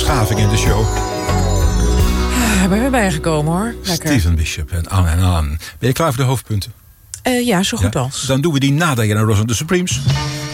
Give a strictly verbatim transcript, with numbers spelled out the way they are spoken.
beschaving in de show. Ah, ben weer bijgekomen hoor. Lekker. Stephen Bishop en aan en aan. Ben je klaar voor de hoofdpunten? Uh, ja, zo goed Ja? als. Dan doen we die na Diana Ross en de Supremes.